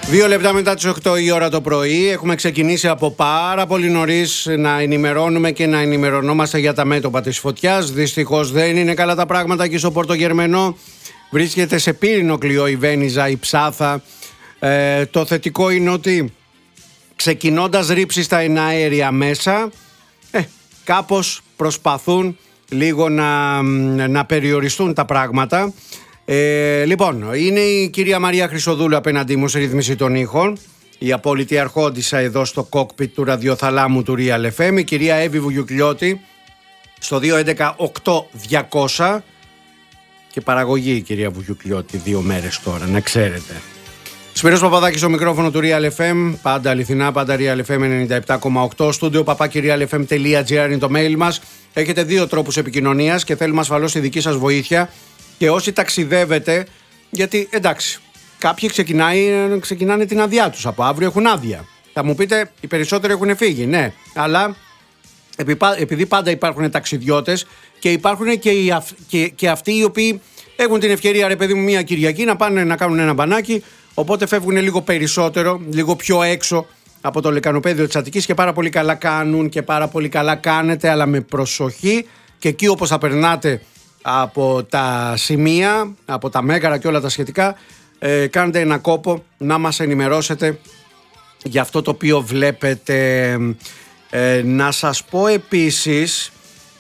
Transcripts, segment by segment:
2 λεπτά μετά τις 8 η ώρα το πρωί. Έχουμε ξεκινήσει από πάρα πολύ νωρίς να ενημερώνουμε και να ενημερωνόμαστε για τα μέτωπα της φωτιάς. Δυστυχώς δεν είναι καλά τα πράγματα εκεί στο Πόρτο Γερμενό. Βρίσκεται σε πύρινο κλειό η Βένιζα, η Ψάθα. Το θετικό είναι ότι ξεκινώντας ρήψεις στα εναέρια μέσα, κάπως προσπαθούν λίγο να περιοριστούν τα πράγματα. Λοιπόν, είναι η κυρία Μαρία Χρυσοδούλου απέναντί μου σε ρύθμιση των ήχων, η απόλυτη αρχόντισσα εδώ στο κόκπιτ του ραδιοθαλάμου του Real FM, η κυρία Εύη Βουγιουκλιώτη στο 211-8-200 και παραγωγή η κυρία Βουγιουκλιώτη 2 μέρες τώρα, να ξέρετε. Σπύρος Παπαδάκης στο μικρόφωνο του Real FM, πάντα αληθινά, πάντα Real FM 97,8, στούντιο papakirialfm.gr είναι το mail μας. Έχετε 2 τρόπους επικοινωνίας και θέλουμε ασφαλώς τη δική σας βοήθεια. Και όσοι ταξιδεύετε, γιατί εντάξει, κάποιοι ξεκινάνε την άδειά τους, από αύριο έχουν άδεια. Θα μου πείτε, οι περισσότεροι έχουν φύγει, ναι, αλλά επειδή πάντα υπάρχουν ταξιδιώτες και υπάρχουν και αυτοί οι οποίοι έχουν την ευκαιρία, ρε παιδί μου, μια Κυριακή να πάνε να κάνουν ένα μπανάκι, οπότε φεύγουν λίγο περισσότερο, λίγο πιο έξω από το λεκανοπέδιο της Αττικής και πάρα πολύ καλά κάνουν και πάρα πολύ καλά κάνετε, αλλά με προσοχή και εκεί όπως θα περνάτε από τα σημεία, από τα μέγαρα και όλα τα σχετικά, κάντε ένα κόπο να μας ενημερώσετε για αυτό το οποίο βλέπετε. Να σας πω επίσης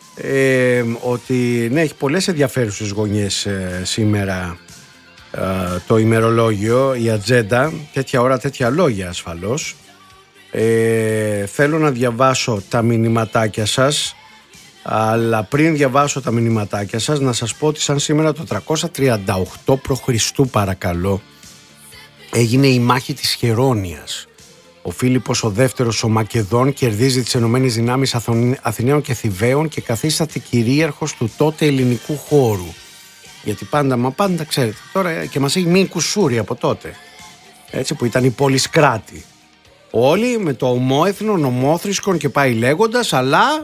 ότι ναι, έχει πολλές ενδιαφέρουσες γωνιές σήμερα το ημερολόγιο, η ατζέντα, τέτοια ώρα τέτοια λόγια ασφαλώς. Θέλω να διαβάσω τα μηνυματάκια σας, αλλά πριν διαβάσω τα μηνυματάκια σας να σας πω ότι σαν σήμερα το 338 π.Χ. παρακαλώ έγινε η μάχη της Χερόνιας. Ο Φίλιππος ο δεύτερος ο Μακεδόν κερδίζει τις Ενωμένες Δυνάμεις Αθηναίων και Θηβαίων και καθίσταται κυρίαρχος του τότε ελληνικού χώρου. Γιατί πάντα ξέρετε τώρα και μας έχει μείνει κουσούρι από τότε, έτσι, που ήταν η πόλης κράτη. Όλοι με το ομόεθνο, ομόθρησκον και πάει λέγοντας, αλλά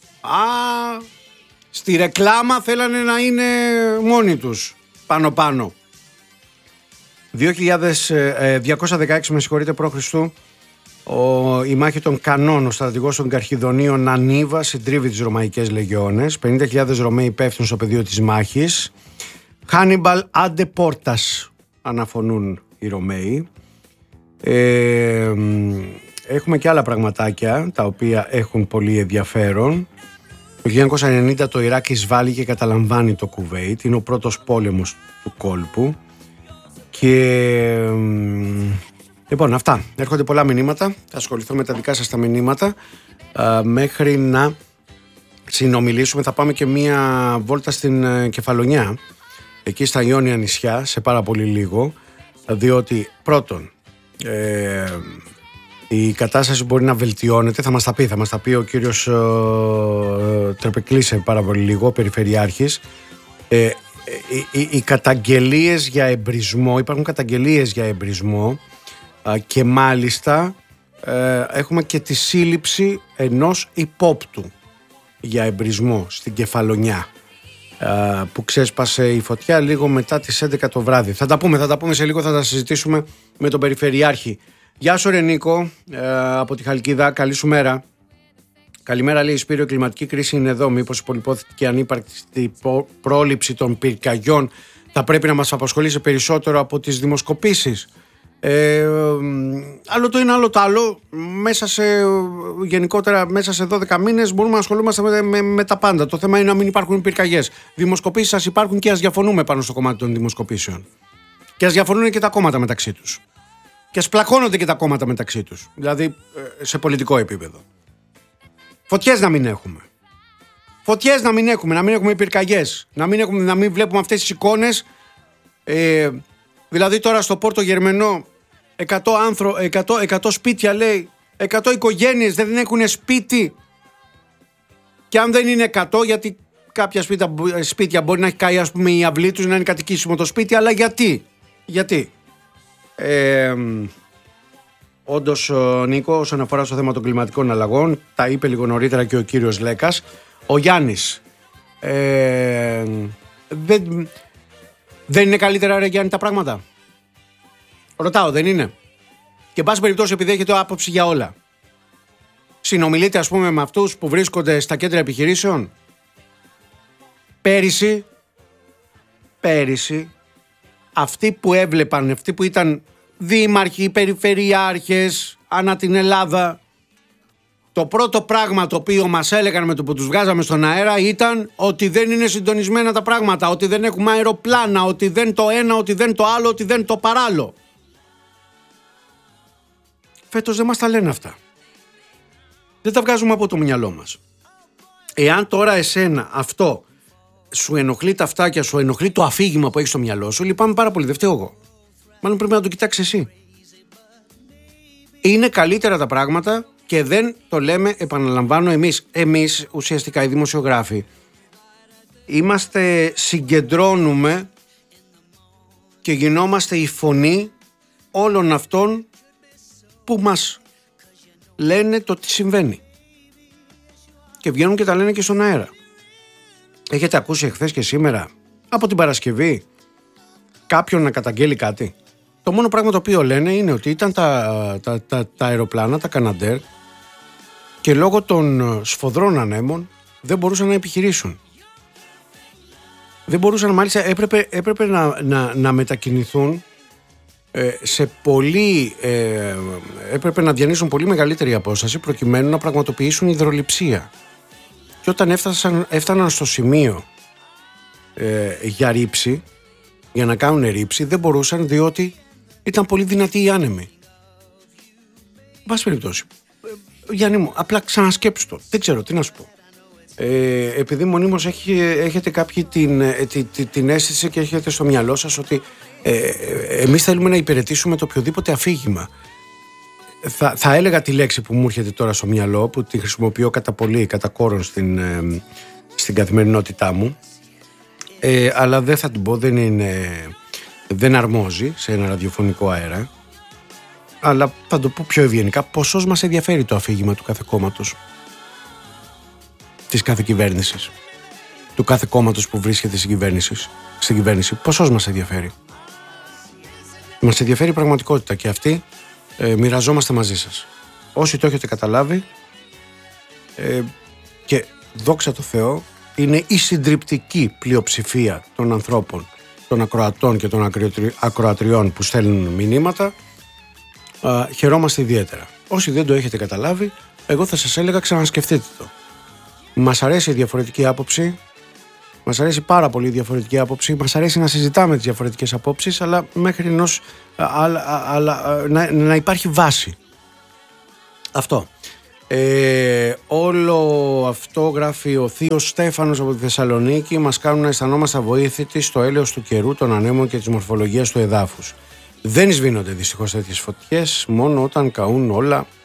στη ρεκλάμα θέλανε να είναι μόνοι τους πάνω. 216 με συγχωρείτε π.Χ. Η μάχη των Κανών, ο στρατηγός των Καρχιδονίων Ανίβα συντρίβει τις Ρωμαϊκές Λεγιώνες, 50.000 Ρωμαίοι υπεύθυνοι στο πεδίο της μάχης. Χάνιμπαλ άντε πόρτας, αναφωνούν οι Ρωμαίοι. Έχουμε και άλλα πραγματάκια τα οποία έχουν πολύ ενδιαφέρον. Το 1990 το Ιράκ εισβάλλει και καταλαμβάνει το Κουβέιτ. Είναι ο πρώτος πόλεμος του κόλπου. Και λοιπόν, αυτά. Έρχονται πολλά μηνύματα. Θα ασχοληθώ με τα δικά σας τα μηνύματα μέχρι να συνομιλήσουμε. Θα πάμε και μία βόλτα στην Κεφαλονιά, εκεί στα Ιόνια νησιά, σε πάρα πολύ λίγο, διότι πρώτον η κατάσταση μπορεί να βελτιώνεται, θα μας τα πει ο κύριος Τρεπεκλής σε πάρα πολύ λίγο, ο Περιφερειάρχης. Οι καταγγελίες για εμπρισμό, υπάρχουν καταγγελίες για εμπρισμό και μάλιστα έχουμε και τη σύλληψη ενός υπόπτου για εμπρισμό στην Κεφαλονιά, που ξέσπασε η φωτιά λίγο μετά τις 11 το βράδυ. Θα τα πούμε σε λίγο, θα τα συζητήσουμε με τον Περιφερειάρχη. Γεια σου ρε Νίκο, από τη Χαλκίδα, καλή σου μέρα. Καλημέρα, λέει Σπύριο, η κλιματική κρίση είναι εδώ. Μήπως η πολυπόθητη και ανύπαρκτη πρόληψη των πυρκαγιών θα πρέπει να μας απασχολήσει περισσότερο από τις δημοσκοπήσεις? Άλλο το ένα, άλλο το άλλο. Γενικότερα μέσα σε 12 μήνες μπορούμε να ασχολούμαστε με τα πάντα. Το θέμα είναι να μην υπάρχουν πυρκαγιές. Δημοσκοπήσεις σας υπάρχουν και ας διαφωνούμε πάνω στο κομμάτι των δημοσκοπήσεων. Και ας διαφωνούν και τα κόμματα μεταξύ τους. Και ας πλακώνονται και τα κόμματα μεταξύ τους. Δηλαδή σε πολιτικό επίπεδο. Φωτιές να μην έχουμε. Να μην έχουμε πυρκαγιές. Να μην βλέπουμε αυτές τις εικόνες. Δηλαδή τώρα στο Πόρτο Γερμενό 100 σπίτια, λέει, 100 οικογένειες δεν έχουν σπίτι. Και αν δεν είναι 100, γιατί κάποια σπίτια μπορεί να έχει καεί, ας πούμε, η αυλή τους, να είναι κατοικήσιμο το σπίτι, αλλά γιατί. Όντως, Νίκο, όσον αφορά στο θέμα των κλιματικών αλλαγών, τα είπε λίγο νωρίτερα και ο κύριος Λέκας. Ο Γιάννης, δεν είναι καλύτερα, ρε Γιάννη, τα πράγματα? Ρωτάω, δεν είναι? Και εν πάση περιπτώσει, επειδή έχετε άποψη για όλα, συνομιλείτε, ας πούμε, με αυτούς που βρίσκονται στα κέντρα επιχειρήσεων. Πέρυσι, αυτοί που έβλεπαν, αυτοί που ήταν δήμαρχοι, περιφερειάρχες ανά την Ελλάδα, το πρώτο πράγμα το οποίο μας έλεγαν με το που τους βγάζαμε στον αέρα ήταν ότι δεν είναι συντονισμένα τα πράγματα, ότι δεν έχουμε αεροπλάνα, ότι δεν το ένα, ότι δεν το άλλο, ότι δεν το παράλληλο. Φέτος δεν μας τα λένε αυτά. Δεν τα βγάζουμε από το μυαλό μας. Εάν τώρα εσένα αυτό σου ενοχλεί τα αυτάκια, σου ενοχλεί το αφήγημα που έχεις στο μυαλό σου, λυπάμαι πάρα πολύ, δεν φταίω εγώ. Μάλλον πρέπει να το κοιτάξεις εσύ. Είναι καλύτερα τα πράγματα και δεν το λέμε, επαναλαμβάνω, εμείς. Εμείς ουσιαστικά οι δημοσιογράφοι συγκεντρώνουμε και γινόμαστε η φωνή όλων αυτών που μας λένε το τι συμβαίνει. Και βγαίνουν και τα λένε και στον αέρα. Έχετε ακούσει εχθές και σήμερα, από την Παρασκευή, κάποιον να καταγγέλει κάτι? Το μόνο πράγμα το οποίο λένε είναι ότι ήταν τα αεροπλάνα, τα Καναντέρ, και λόγω των σφοδρών ανέμων δεν μπορούσαν να επιχειρήσουν. Δεν μπορούσαν, μάλιστα έπρεπε να μετακινηθούν σε πολύ, έπρεπε να διανύσουν πολύ μεγαλύτερη απόσταση προκειμένου να πραγματοποιήσουν υδρολειψία. Και όταν έφταναν στο σημείο για ρήψη, για να κάνουν ρήψη, δεν μπορούσαν, διότι ήταν πολύ δυνατοί οι άνεμοι. Βάση περιπτώσει, Γιάννη μου, απλά ξανασκέψου το. Δεν ξέρω τι να σου πω. Επειδή μονίμως έχετε κάποιοι την αίσθηση και έχετε στο μυαλό σας ότι εμείς θέλουμε να υπηρετήσουμε το οποιοδήποτε αφήγημα. Θα έλεγα τη λέξη που μου έρχεται τώρα στο μυαλό, που τη χρησιμοποιώ κατά κόρον στην καθημερινότητά μου, αλλά δεν θα την πω, δεν αρμόζει σε ένα ραδιοφωνικό αέρα, αλλά θα το πω πιο ευγενικά. Ποσός μας ενδιαφέρει το αφήγημα του κάθε κόμματος, της κάθε κυβέρνησης, του κάθε κόμματος που βρίσκεται στην κυβέρνηση? Ποσός μας ενδιαφέρει? Μας ενδιαφέρει η πραγματικότητα και αυτή μοιραζόμαστε μαζί σας. Όσοι το έχετε καταλάβει, και δόξα τω Θεώ, είναι η συντριπτική πλειοψηφία των ανθρώπων, των ακροατών και των ακροατριών που στέλνουν μηνύματα, χαιρόμαστε ιδιαίτερα. Όσοι δεν το έχετε καταλάβει, εγώ θα σας έλεγα ξανασκεφτείτε το. Μας αρέσει η διαφορετική άποψη, μας αρέσει πάρα πολύ η διαφορετική άποψη, μας αρέσει να συζητάμε τις διαφορετικές απόψεις, αλλά μέχρι ενός να υπάρχει βάση. Αυτό. Όλο αυτό, γράφει ο θείος Στέφανος από τη Θεσσαλονίκη, μας κάνουν να αισθανόμαστε αβοήθητοι στο έλεος του καιρού, των ανέμων και της μορφολογίας του εδάφους. Δεν σβήνονται δυστυχώς τέτοιες φωτιές, μόνο όταν καούν όλα